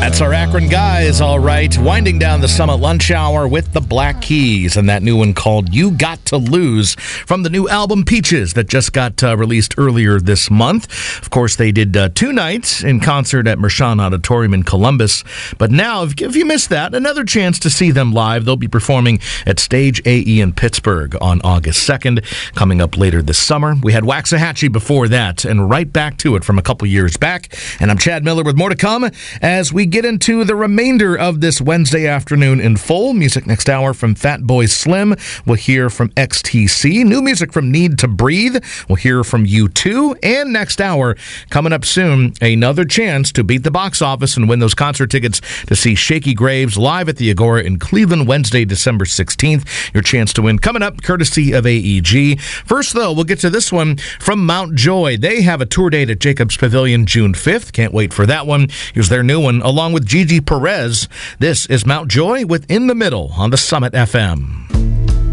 That's our Akron guys, all right. Winding down the Summit Lunch Hour with the Black Keys and that new one called You Got to Lose from the new album Peaches that just got released earlier this month. Of course, they did 2 nights in concert at Mershon Auditorium in Columbus. But now, if you missed that, another chance to see them live. They'll be performing at Stage AE in Pittsburgh on August 2nd, coming up later this summer. We had Waxahachie before that, and right back to it from a couple years back. And I'm Chad Miller with more to come as we get into the remainder of this Wednesday afternoon in full. Music next hour from Fatboy Slim. We'll hear from XTC. New music from Need to Breathe. We'll hear from U2. And next hour, coming up soon, another chance to beat the box office and win those concert tickets to see Shaky Graves live at the Agora in Cleveland Wednesday, December 16th. Your chance to win coming up courtesy of AEG. First, though, we'll get to this one from Mount Joy. They have a tour date at Jacobs Pavilion June 5th. Can't wait for that one. Here's their new one, along with Gigi Perez. This is Mount Joy with In the Middle on the Summit FM.